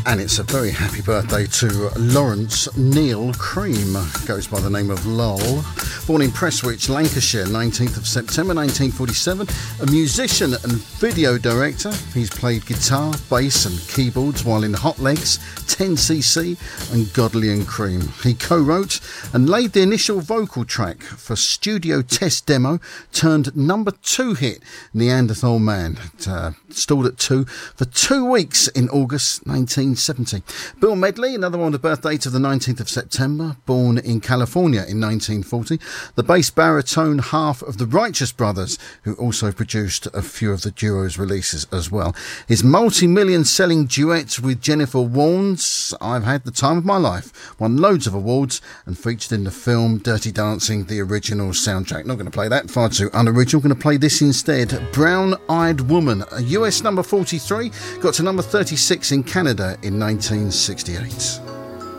And it's a very happy birthday to Lawrence Neil Cream, goes by the name of Lol. Born in Prestwich, Lancashire, 19th of September 1947, a musician and video director. He's played guitar, bass and keyboards while in Hot Legs, 10cc and Godley and Cream. He co-wrote and laid the initial vocal track for Studio Test Demo turned #2 hit, Neanderthal Man. It stalled at 2 for 2 weeks in August 1970. Bill Medley, another one on the birthday of the 19th of September, born in California in 1940. The bass baritone half of the Righteous Brothers, who also produced a few of the duo's releases as well. His multi-million selling duet with Jennifer Warnes, I've Had the Time of My Life, won loads of awards and featured in the film Dirty Dancing, the original soundtrack. Not going to play that, far too unoriginal. Going to play this instead. Brown Eyed Woman, a US number 43, got to number 36 in Canada in 1968.